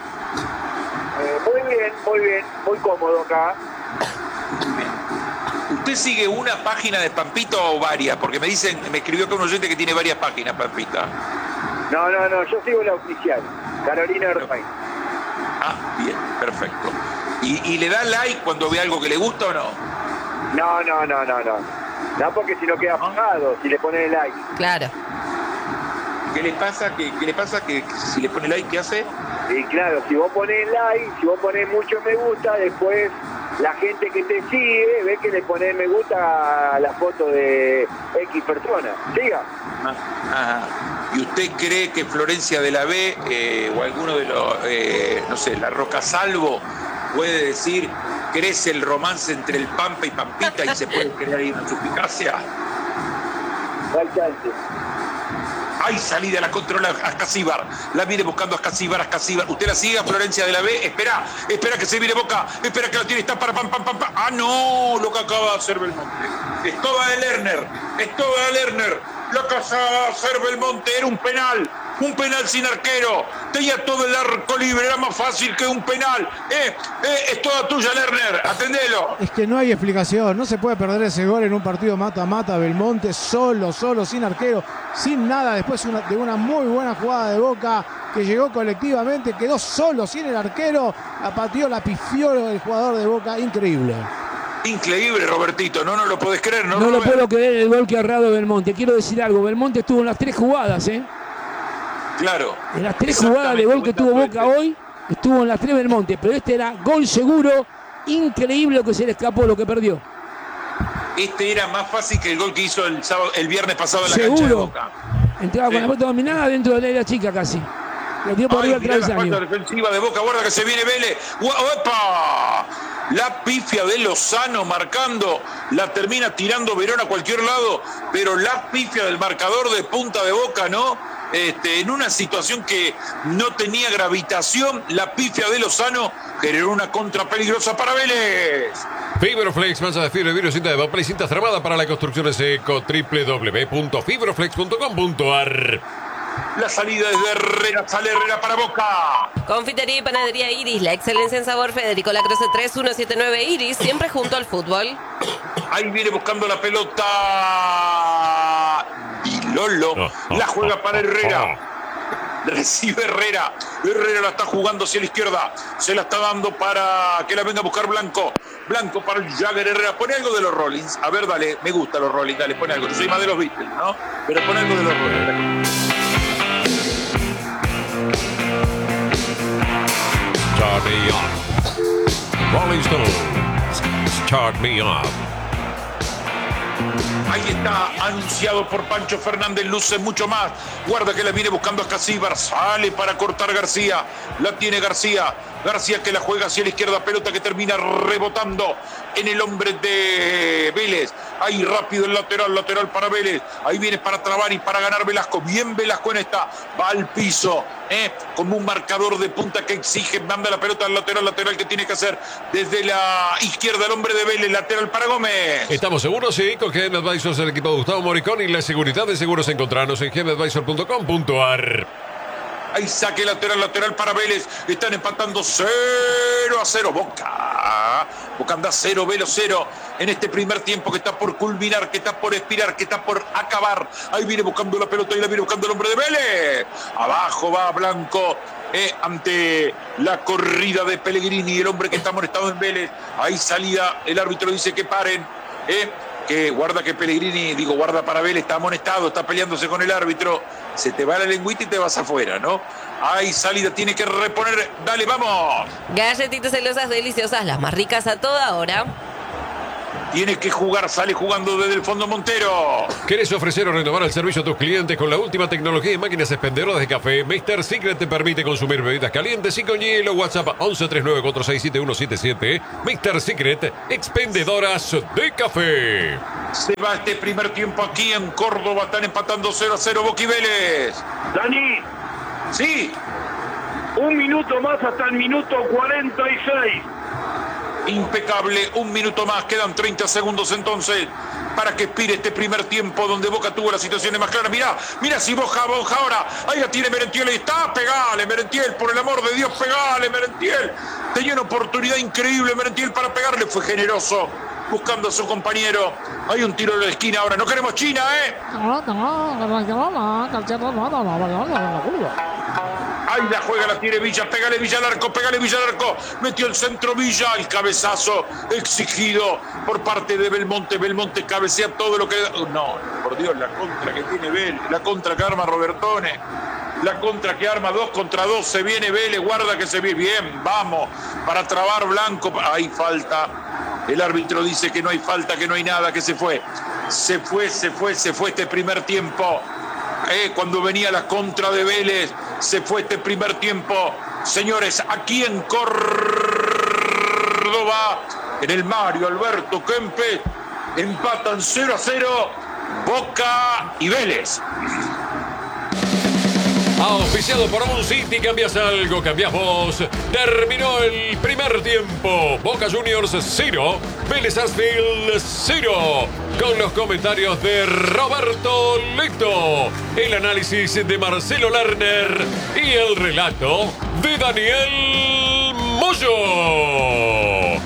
I: Muy bien, muy cómodo acá.
A: ¿Usted sigue una página de Pampita o varias? Porque me escribió que un oyente que tiene varias páginas, Pampita.
I: No, yo sigo la oficial, Carolina Erfain.
A: Ah, bien, perfecto. ¿Y le da like cuando ve algo que le gusta o no?
I: No. No, porque si no queda apagado, si le pone like.
D: Claro.
A: ¿Qué le pasa? ¿Qué le pasa? Que si le pone like, ¿qué hace?
I: Y claro, si vos pones like, si vos pones mucho me gusta, después la gente que te sigue ve que le pones me gusta a la foto de X persona. Siga.
A: Ajá. ¿Y usted cree que Florencia de la B o alguno de los, no sé, la Roca Salvo puede decir crece el romance entre el Pampa y Pampita y se puede crear ahí una suspicacia?
I: Al chance.
A: Hay salida, la controla Scasíbar. La viene buscando a Scasíbar. Usted la sigue a Florencia de la B. Espera que se viene Boca. Espera que la tiene, está para pam. Ah, no, lo que acaba de hacer Belmonte. Es toda de Lerner. Lo que acaba de hacer Belmonte era un penal. Un penal sin arquero. Tenía todo el arco libre. Era más fácil que un penal. Es toda tuya, Lerner. Atendelo.
F: Es que no hay explicación. No se puede perder ese gol en un partido mata-mata. Belmonte solo, sin arquero, sin nada. Después de una muy buena jugada de Boca que llegó colectivamente. Quedó solo, sin el arquero. La pateó, la pifió el jugador de Boca. Increíble.
A: Increíble, Robertito. No lo podés creer.
B: No lo puedo creer el gol que ha errado Belmonte. Quiero decir algo. Belmonte estuvo en las 3 jugadas,
A: Claro.
B: En las 3 jugadas de gol que tuvo Boca hoy, estuvo en las 3 Belmonte, pero este era gol seguro. Increíble lo que se le escapó, lo que perdió.
A: Este era más fácil que el gol que hizo el viernes pasado en la cancha de Boca.
B: Entraba con la pelota dominada dentro de la área chica casi. Le dio por arriba el travesaño.
A: La falta defensiva de Boca, guarda que se viene Vélez. ¡Opa! La pifia de Lozano marcando, la termina tirando Verón a cualquier lado, pero la pifia del marcador de punta de Boca, ¿no? En una situación que no tenía gravitación, la pifia de Lozano generó una contra peligrosa para Vélez.
E: Fibroflex, masa de fibra, vidrio, cinta de papel y cinta tramada para la construcción seco. www.fibroflex.com.ar.
A: La salida es de Herrera, sale Herrera para Boca.
D: Confitería y panadería Iris, la excelencia en sabor. Federico Lacroce 3179 Iris, siempre junto al fútbol.
A: Ahí viene buscando la pelota y Lolo la juega para Herrera. Recibe Herrera la está jugando hacia la izquierda, se la está dando para que la venga a buscar Blanco para el Jagger Herrera. Pone algo de los Rollins, a ver, dale, me gusta los Rollins, dale, pone algo. Yo soy más de los Beatles, ¿no? Pero pone algo de los Rollins, dale.
E: Start me up. Rolling Stones. Start me up.
A: Ahí está, anunciado por Pancho Fernández, luce mucho más. Guarda que la viene buscando a Scasíbar, sale para cortar García. La tiene García que la juega hacia la izquierda, pelota que termina rebotando en el hombre de Vélez. Ahí rápido el lateral para Vélez. Ahí viene para trabar y para ganar Velasco. Bien Velasco en esta, va al piso, como un marcador de punta que exige, manda la pelota al lateral que tiene que hacer desde la izquierda el hombre de Vélez, lateral para Gómez.
E: ¿Estamos seguros? Sí, con GM Advisors, el equipo de Gustavo Moricón y la seguridad de seguros. Encontrarnos en gmadvisor.com.ar.
A: Ahí saque lateral para Vélez. Están empatando 0-0. Boca anda 0, Vélez 0. En este primer tiempo que está por culminar, que está por expirar, que está por acabar. Ahí viene buscando la pelota y la viene buscando el hombre de Vélez. Abajo va Blanco. Ante la corrida de Pellegrini, el hombre que está amonestado en Vélez. Ahí salía, el árbitro dice que paren. Que guarda que Pellegrini, guarda para Vélez, está amonestado, está peleándose con el árbitro. Se te va la lengüita y te vas afuera, ¿no? Hay salida, tiene que reponer. Dale, vamos.
D: Galletitas celosas deliciosas, las más ricas a toda hora.
A: Tiene que jugar, sale jugando desde el fondo Montero.
E: ¿Querés ofrecer o renovar el servicio a tus clientes con la última tecnología y máquinas expendedoras de café? Mr. Secret te permite consumir bebidas calientes y con hielo. WhatsApp 1139467177. Mr. Secret, expendedoras de café.
A: Se va este primer tiempo aquí en Córdoba. Están empatando 0-0 Boca y Vélez.
C: Dani.
A: Sí.
C: Un minuto más hasta el minuto 46.
A: Impecable, un minuto más, quedan 30 segundos entonces para que expire este primer tiempo donde Boca tuvo las situaciones más claras. Mirá si Boca ahora, ahí la tiene Merentiel, ahí está, pegale Merentiel, por el amor de Dios, pegale Merentiel. Tenía una oportunidad increíble Merentiel para pegarle, fue generoso, buscando a su compañero. Hay un tiro de la esquina ahora, no queremos China, Ahí la juega, la tiene Villa, pégale Villa al arco, metió el centro Villa, el cabezazo exigido por parte de Belmonte. Belmonte cabecea todo lo que... No, por Dios, la contra que tiene Vélez, la contra que arma Robertone, la contra que arma 2 contra 2, se viene Vélez, guarda que se viene bien, vamos, para trabar Blanco, hay falta. El árbitro dice que no hay falta, que no hay nada, que se fue este primer tiempo. Cuando venía la contra de Vélez, se fue este primer tiempo. Señores, aquí en Córdoba, en el Mario Alberto Kempes, empatan 0-0 Boca y Vélez.
E: Auspiciado por Un City, cambias algo, cambias vos. Terminó el primer tiempo. Boca Juniors 0, Vélez Sarsfield 0. Con los comentarios de Roberto Leto, el análisis de Marcelo Lerner y el relato de Daniel Moyo.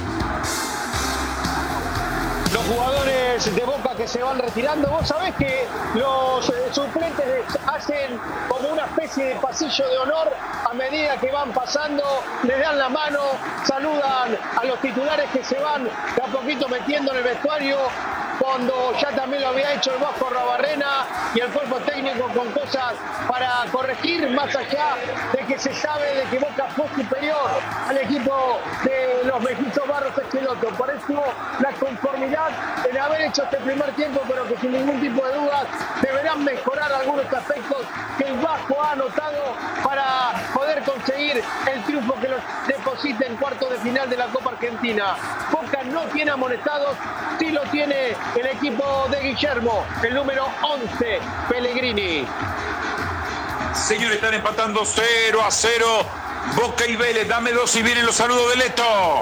H: Los jugadores de Boca que se van retirando, vos sabés que los suplentes hacen como una especie de pasillo de honor a medida que van pasando, les dan la mano, saludan a los titulares que se van de a poquito metiendo en el vestuario, cuando ya también lo había hecho el Vasco Rabarrena y el cuerpo técnico con cosas para corregir, más allá de que se sabe de que Boca fue superior al equipo de los mellizos Barros Esqueloto. Por eso la conformidad en haber hecho este primer tiempo, pero que sin ningún tipo de dudas deberán mejorar algunos aspectos que el Vasco ha anotado para poder conseguir el triunfo que los deposita en cuartos de final de la Copa Argentina. Boca no tiene amonestados, sí lo tiene el equipo de Guillermo, el número 11, Pellegrini.
A: Señores, están empatando 0-0 Boca y Vélez. Dame 2 y vienen los saludos de Leto.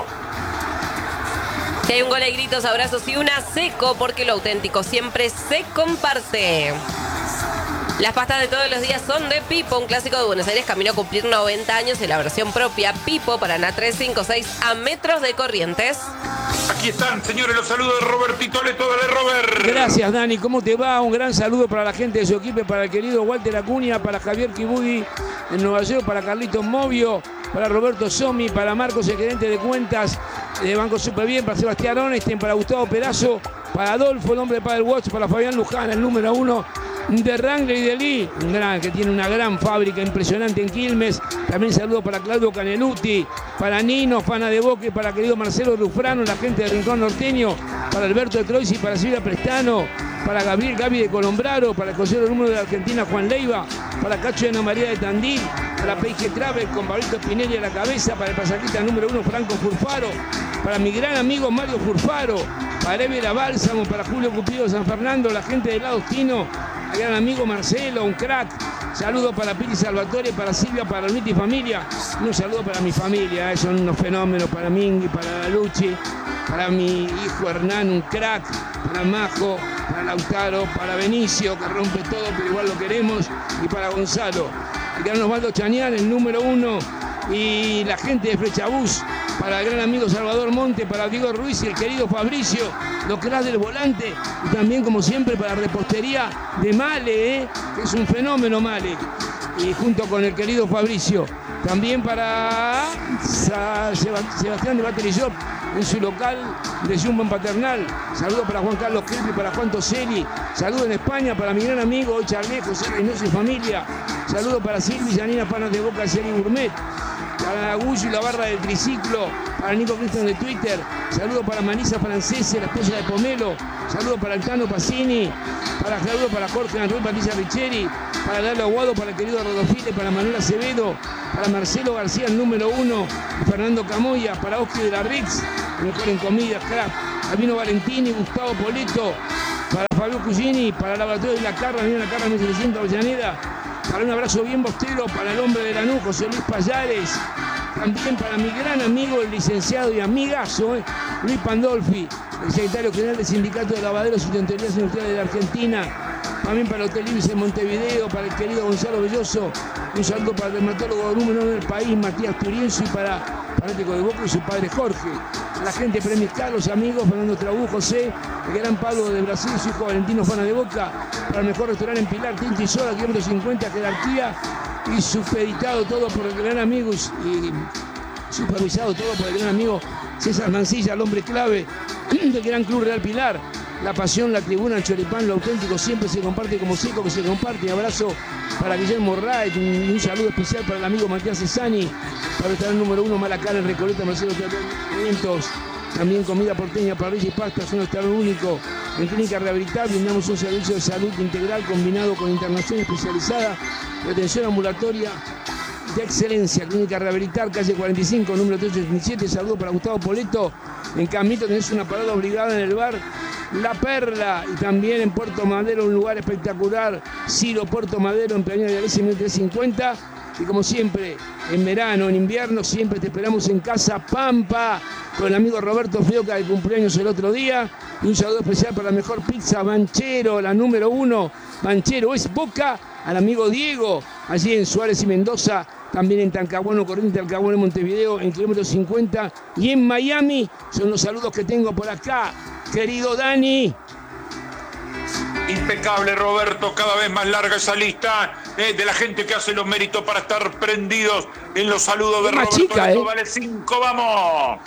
D: Si hay un gol, hay gritos, abrazos y una seco, porque lo auténtico siempre se comparte. Las pastas de todos los días son de Pipo, un clásico de Buenos Aires, camino a cumplir 90 años en la versión propia. Pipo, Paraná 356, a metros de Corrientes.
A: Aquí están, señores, los saludos de Robertito Leto. Dale, Robert.
B: Gracias, Dani. ¿Cómo te va? Un gran saludo para la gente de su equipo, para el querido Walter Acuña, para Javier Kibudi en Nueva York, para Carlitos Movio, para Roberto Somi, para Marcos, el gerente de cuentas de Banco Superbién, para Sebastián Onestein, para Gustavo Perazo, para Adolfo, el hombre de Padel Watch, para Fabián Luján, el número 1 de Wrangler y de Lee, que tiene una gran fábrica impresionante en Quilmes. También saludo para Claudio Caneluti, para Nino, Fana de Boque, para querido Marcelo Rufrano, la gente de Rincón Norteño, para Alberto de Troisi, para Silvia Prestano, para Gaby de Colombraro, para el consejero número de Argentina, Juan Leiva, para Cacho de Ana María de Tandil, para Peije Travel con Pablito Spinelli a la cabeza, para el pasajista número 1, Franco Furfaro, para mi gran amigo Mario Furfaro, para Evera Bálsamo, para Julio Cupido de San Fernando, la gente del lado Tino, el gran amigo Marcelo, un crack. Saludo para Pili Salvatore, para Silvia, para Luiti y familia. Un saludo para mi familia, son unos fenómenos, para Mingui, para Luchi, para mi hijo Hernán, un crack, para Majo, para Lautaro, para Benicio, que rompe todo, pero igual lo queremos, y para Gonzalo. gran Osvaldo Chañán, el número 1, y la gente de Flechabús, para el gran amigo Salvador Monte, para Diego Ruiz y el querido Fabricio, los cracks del volante, y también como siempre para repostería de Male, que es un fenómeno Male, y junto con el querido Fabricio, también para Sebastián de Battery Shop en su local de Jumbo en Paternal. Saludos para Juan Carlos Kelly, para Juan Toselli. Saludos en España para mi gran amigo Charlet, José Reynoso y familia. Saludos para Silvi y Janina Panas de Boca, Seri Gourmet. Para Agullo y la barra del triciclo. Para Nico Cristian de Twitter. Saludos para Manisa Francese, la esposa de Pomelo. Saludos para Altano Pacini. Saludos para Jorge Andrés, Patricia Richeri. Para Lalo Aguado, para el querido Rodofile, para Manuel Acevedo. Para Marcelo García, el número 1. Y Fernando Camoya. Para Oscar de la Rix, mejor en comidas, crack. Albino Valentini, Gustavo Poleto. Para Fabio Cugini. Para Laboratorio de la Carra, mira la Carra 1600 Avellaneda. Para un abrazo bien bostero para el hombre de Lanús, José Luis Payares. También para mi gran amigo, el licenciado y amigazo, Luis Pandolfi, el secretario general del Sindicato de Lavaderos y Tintorerías Industriales de la Argentina. También para el Hotel Ibis en Montevideo, para el querido Gonzalo Belloso. Un saludo para el dermatólogo número 1 del país, Matías Turienzo, y para fanático de Boca y su padre Jorge. A la gente Premiscar, los amigos, Fernando Trabú, José, el gran Pablo de Brasil, su hijo Valentino Fana de Boca. Para el mejor restaurante en Pilar, Tinta y Soda, kilómetro 50, jerarquía. Y supeditado todo por el gran amigo y supervisado todo por el gran amigo César Mancilla, el hombre clave del Gran Club Real Pilar. La pasión, la tribuna, el choripán, lo auténtico siempre se comparte como seco que se comparte. Un abrazo para Guillermo Raed, un saludo especial para el amigo Matías Cesani, para estar el número 1 Malacán, en Recoleta, Marcelo Eventos. También comida porteña, parrilla y pastas, un restaurante único. En Clínica Rehabilitar brindamos un servicio de salud integral combinado con internación especializada de atención ambulatoria de excelencia. Clínica Rehabilitar, calle 45, número 387. Saludos para Gustavo Poleto. En Camito tenés una parada obligada en el bar La Perla, y también en Puerto Madero, un lugar espectacular, Ciro Puerto Madero, en Planeta de Alicia 1350. Y como siempre, en verano, en invierno, siempre te esperamos en Casa Pampa, con el amigo Roberto Fioca, de cumpleaños el otro día. Y un saludo especial para la mejor pizza Banchero, la número 1, Banchero es Boca, al amigo Diego, allí en Suárez y Mendoza, también en Talcahuano, Corrientes, Talcahuano, Montevideo, en kilómetro 50, y en Miami. Son los saludos que tengo por acá, querido Dani.
A: Impecable, Roberto, cada vez más larga esa lista de la gente que hace los méritos para estar prendidos en los saludos de Roberto.
B: Chica,
A: Esto vale 5, vamos.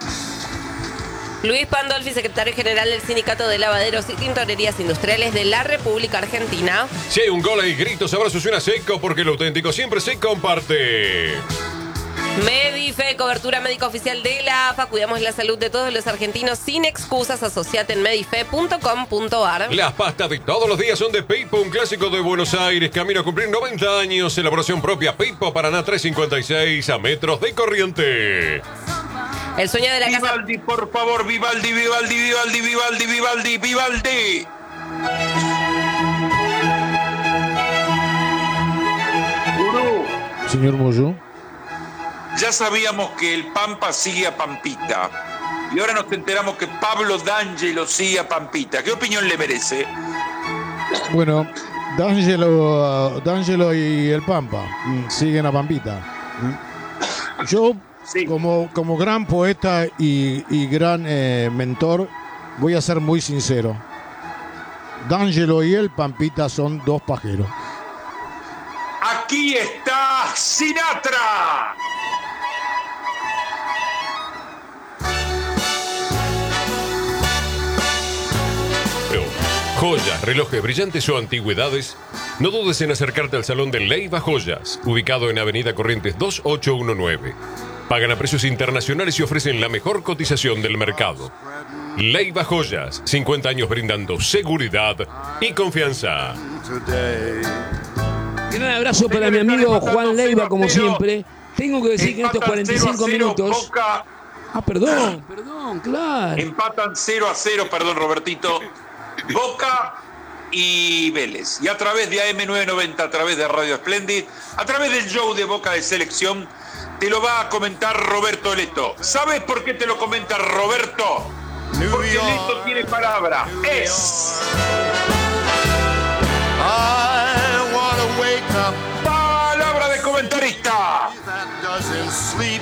D: Luis Pandolfi, secretario general del Sindicato de Lavaderos y Tintorerías Industriales de la República Argentina.
E: Si hay un gol hay gritos, abrazos y una seco, porque lo auténtico siempre se comparte.
D: Medife, cobertura médica oficial de la AFA. Cuidamos la salud de todos los argentinos sin excusas. Asociate en medife.com.ar.
E: Las pastas de todos los días son de Pipo, un clásico de Buenos Aires. Camino a cumplir 90 años. Elaboración propia Pipo, Paraná 356, a metros de Corriente.
D: El sueño de la casa.
A: Vivaldi, por favor, Vivaldi, Vivaldi, Vivaldi, Vivaldi, Vivaldi, Vivaldi. Gurú.
F: Señor Moyo.
A: Ya sabíamos que el Pampa sigue a Pampita. Y ahora nos enteramos que Pablo D'Angelo sigue a Pampita. ¿Qué opinión le merece?
F: Bueno, D'Angelo y el Pampa siguen a Pampita. Yo,
A: Sí.
F: como gran poeta y gran mentor, voy a ser muy sincero. D'Angelo y el Pampita son dos pajeros.
A: Aquí está Sinatra.
E: Joyas, relojes brillantes o antigüedades. No dudes en acercarte al Salón de Leiva Joyas, ubicado en Avenida Corrientes 2819. Pagan a precios internacionales y ofrecen la mejor cotización del mercado. Leiva Joyas, 50 años brindando seguridad y confianza.
B: Gran abrazo para mi amigo Juan Leiva, como siempre. Tengo que decir que en estos 45 minutos...
A: Boca,
B: perdón, claro.
A: empatan 0-0, perdón, Robertito. Boca y Vélez. Y a través de AM990, a través de Radio Splendid, a través del show de Boca de Selección, te lo va a comentar Roberto Leto. ¿Sabes por qué te lo comenta Roberto? Porque Leto tiene palabra. Es... palabra de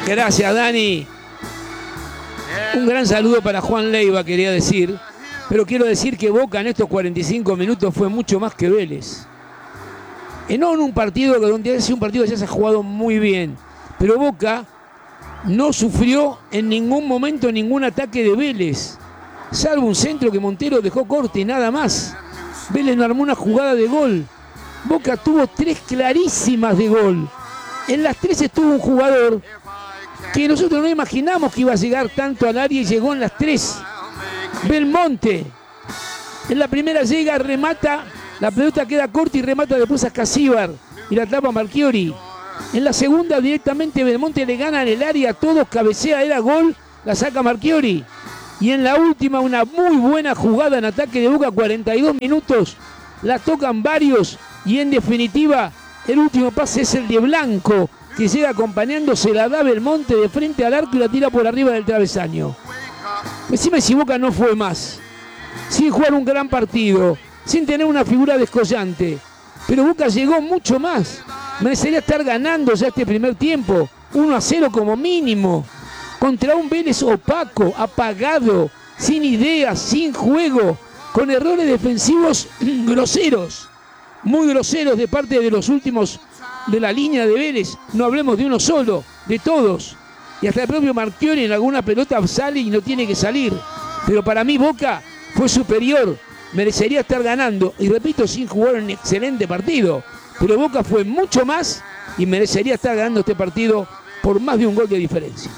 B: Gracias, Dani. Un gran saludo para Juan Leiva, quería decir. Pero quiero decir que Boca en estos 45 minutos fue mucho más que Vélez. No en un partido donde ha sido un partido que ya se ha jugado muy bien. Pero Boca no sufrió en ningún momento ningún ataque de Vélez. Salvo un centro que Montero dejó corte y nada más. Vélez no armó una jugada de gol. Boca tuvo 3 clarísimas de gol. En las 3 estuvo un jugador que nosotros no imaginamos que iba a llegar tanto al área y llegó en las 3. Belmonte. En la primera llega, remata, la pelota queda corta y remata después a Casíbar y la tapa Marchiori. En la segunda directamente Belmonte le gana en el área a todos, cabecea, era gol, la saca Marchiori. Y en la última una muy buena jugada en ataque de Boca, 42 minutos, la tocan varios y en definitiva el último pase es el de Blanco, que llega acompañándose, la da Belmonte de frente al arco y la tira por arriba del travesaño. Decime si Boca no fue más, sin jugar un gran partido, sin tener una figura descollante, pero Boca llegó mucho más. Merecería estar ganando ya este primer tiempo, 1-0 como mínimo, contra un Vélez opaco, apagado, sin ideas, sin juego, con errores defensivos groseros, muy groseros de parte de los últimos de la línea de Vélez. No hablemos de uno solo, de todos. Y hasta el propio Marchiori en alguna pelota sale y no tiene que salir. Pero para mí Boca fue superior, merecería estar ganando. Y repito, sin jugar un excelente partido. Pero Boca fue mucho más y merecería estar ganando este partido por más de un gol de diferencia.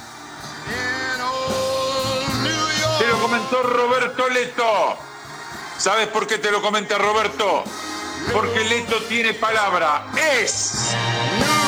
A: Te lo comentó Roberto Leto. ¿Sabes por qué te lo comenta Roberto? Porque Leto tiene palabra. Es